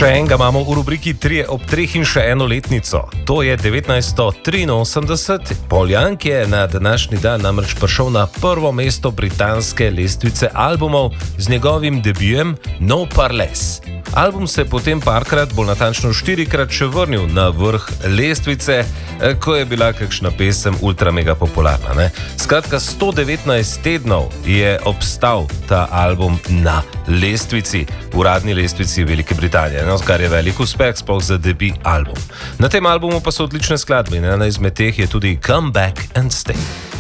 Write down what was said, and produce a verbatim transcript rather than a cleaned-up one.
Še enega imamo v rubriki Trije ob treh in še eno letnico. To je devetnajststo triinosemdeset. Paul Young je na današnji dan namreč prišel na prvo mesto britanske lestvice albumov z njegovim debijem No Parlez. Album se je potem parkrat, bolj natančno štirikrat, še vrnil na vrh lestvice, ko je bila kakšna pesem ultra mega popularna. Ne? Skratka, sto devetnajst tednov je obstal ta album na lestvici, uradni lestvici Velike Britanije, no, kar je velik uspeh, sploh za debi album. Na tem albumu pa so odlične skladbe in ena izmed teh je tudi Come Back and Stay.